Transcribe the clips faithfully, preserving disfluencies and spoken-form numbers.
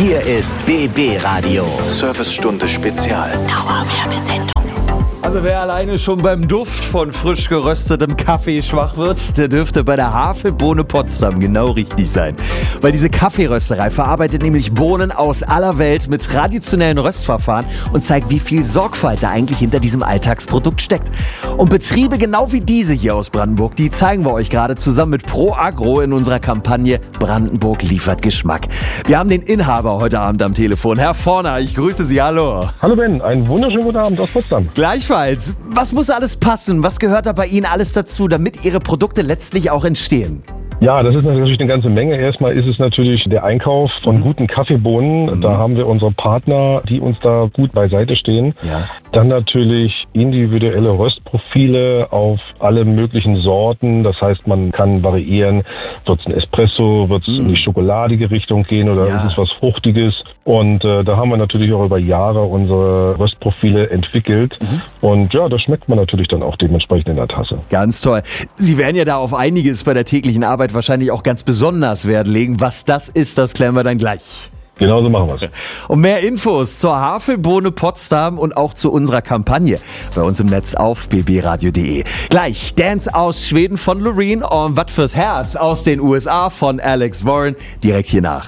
Hier ist B B Radio. Servicestunde Spezial. Dauerwerbesendung. Also wer alleine schon beim Duft von frisch geröstetem Kaffee schwach wird, der dürfte bei der Havelbohne Potsdam genau richtig sein. Weil diese Kaffeerösterei verarbeitet nämlich Bohnen aus aller Welt mit traditionellen Röstverfahren und zeigt, wie viel Sorgfalt da eigentlich hinter diesem Alltagsprodukt steckt. Und Betriebe genau wie diese hier aus Brandenburg, die zeigen wir euch gerade zusammen mit Pro Agro in unserer Kampagne Brandenburg liefert Geschmack. Wir haben den Inhaber heute Abend am Telefon. Herr Vorner, ich grüße Sie, hallo. Hallo Ben, einen wunderschönen guten Abend aus Potsdam. Gleichfalls. Was muss alles passen? Was gehört da bei Ihnen alles dazu, damit Ihre Produkte letztlich auch entstehen? Ja, das ist natürlich eine ganze Menge. Erstmal ist es natürlich der Einkauf von guten Kaffeebohnen. Mhm. Da haben wir unsere Partner, die uns da gut beiseite stehen. Ja. Dann natürlich individuelle Röstprofile auf alle möglichen Sorten. Das heißt, man kann variieren, wird es ein Espresso, wird es mhm. in die schokoladige Richtung gehen oder ja. ist es was Fruchtiges. Und äh, da haben wir natürlich auch über Jahre unsere Röstprofile entwickelt. Mhm. Und ja, das schmeckt man natürlich dann auch dementsprechend in der Tasse. Ganz toll. Sie werden ja da auf einiges bei der täglichen Arbeit wahrscheinlich auch ganz besonders Wert legen. Was das ist, das klären wir dann gleich. Genau so machen wir es. Und mehr Infos zur Havelbohne Potsdam und auch zu unserer Kampagne bei uns im Netz auf b b radio punkt d e. Gleich Dance aus Schweden von Loreen und Was fürs Herz aus den U S A von Alex Warren direkt hier nach.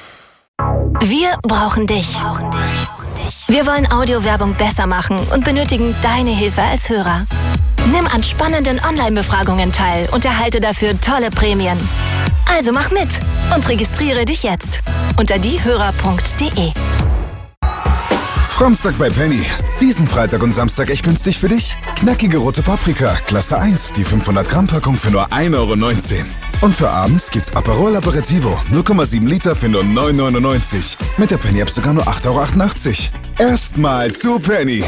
Wir brauchen dich. Wir wollen Audiowerbung besser machen und benötigen deine Hilfe als Hörer. Nimm an spannenden Online-Befragungen teil und erhalte dafür tolle Prämien. Also mach mit und registriere dich jetzt unter diehörer punkt d e. Framstag bei Penny. Diesen Freitag und Samstag echt günstig für dich? Knackige rote Paprika, Klasse eins, die fünfhundert Gramm Packung für nur ein Euro neunzehn. Und für abends gibt's Aperol Aperitivo, null Komma sieben Liter für nur neun Euro neunundneunzig. Mit der Penny-App sogar nur acht Euro achtundachtzig. Erstmal zu Penny.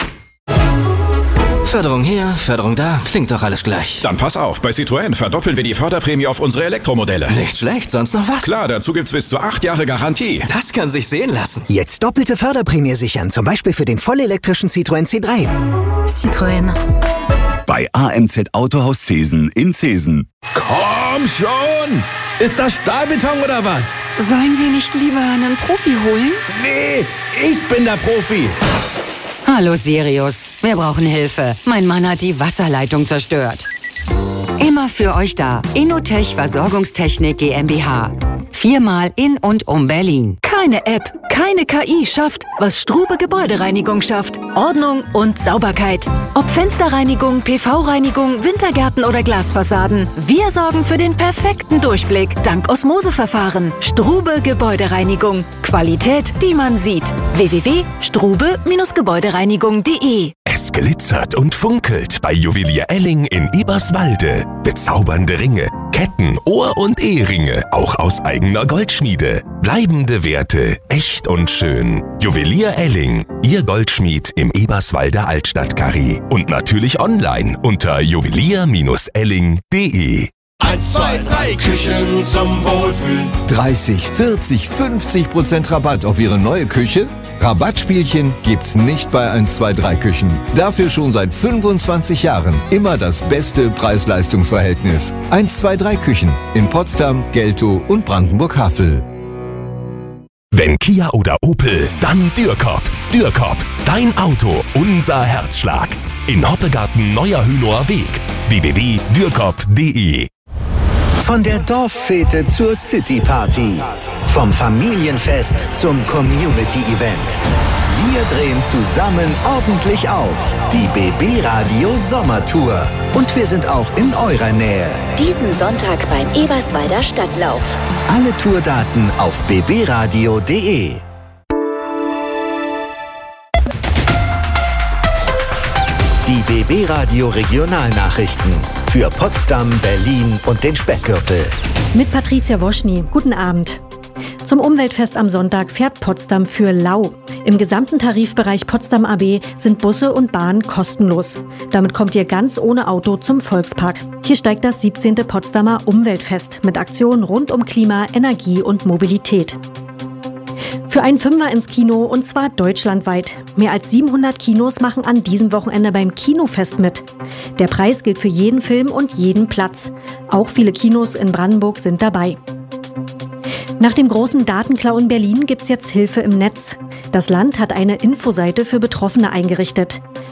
Förderung hier, Förderung da, klingt doch alles gleich. Dann pass auf, bei Citroën verdoppeln wir die Förderprämie auf unsere Elektromodelle. Nicht schlecht, sonst noch was? Klar, dazu gibt's bis zu acht Jahre Garantie. Das kann sich sehen lassen. Jetzt doppelte Förderprämie sichern, zum Beispiel für den vollelektrischen Citroën C drei. Citroën. Bei A M Z Autohaus Zesen in Zesen. Komm schon! Ist das Stahlbeton oder was? Sollen wir nicht lieber einen Profi holen? Nee, ich bin der Profi. Hallo Sirius, wir brauchen Hilfe. Mein Mann hat die Wasserleitung zerstört. Immer für euch da. Innotech Versorgungstechnik GmbH. Viermal in und um Berlin. Keine App, keine K I schafft, was Strube Gebäudereinigung schafft. Ordnung und Sauberkeit. Ob Fensterreinigung, P V-Reinigung, Wintergärten oder Glasfassaden. Wir sorgen für den perfekten Durchblick. Dank Osmoseverfahren. Strube Gebäudereinigung. Qualität, die man sieht. w w w punkt strube Gebäudereinigung punkt d e. Es glitzert und funkelt bei Juwelier Elling in Eberswalde. Bezaubernde Ringe, Ketten, Ohr- und Eheringe, auch aus eigener Goldschmiede. Bleibende Werte, echt und schön. Juwelier Elling, Ihr Goldschmied im Eberswalder Altstadtkarree. Und natürlich online unter juwelier Elling punkt d e. eins, zwei, drei Küchen zum Wohlfühlen. dreißig, vierzig, fünfzig Prozent Rabatt auf Ihre neue Küche? Rabattspielchen gibt's nicht bei eins, zwei, drei Küchen. Dafür schon seit fünfundzwanzig Jahren immer das beste Preis-Leistungs-Verhältnis. eins, zwei, drei Küchen in Potsdam, Geltow und Brandenburg-Havel. Wenn Kia oder Opel, dann Dürkop. Dürkop, dein Auto, unser Herzschlag. In Hoppegarten Neuer Hünower Weg. w w w punkt dürkop punkt d e. Von der Dorffete zur City-Party. Vom Familienfest zum Community-Event. Wir drehen zusammen ordentlich auf. Die B B Radio Sommertour. Und wir sind auch in eurer Nähe. Diesen Sonntag beim Eberswalder Stadtlauf. Alle Tourdaten auf b b radio punkt d e. Die B B Radio Regionalnachrichten für Potsdam, Berlin und den Speckgürtel. Mit Patricia Woschny. Guten Abend. Zum Umweltfest am Sonntag fährt Potsdam für lau. Im gesamten Tarifbereich Potsdam A B sind Busse und Bahnen kostenlos. Damit kommt ihr ganz ohne Auto zum Volkspark. Hier steigt das siebzehnte Potsdamer Umweltfest mit Aktionen rund um Klima, Energie und Mobilität. Für einen Fünfer ins Kino und zwar deutschlandweit. Mehr als siebenhundert Kinos machen an diesem Wochenende beim Kinofest mit. Der Preis gilt für jeden Film und jeden Platz. Auch viele Kinos in Brandenburg sind dabei. Nach dem großen Datenklau in Berlin gibt's jetzt Hilfe im Netz. Das Land hat eine Infoseite für Betroffene eingerichtet.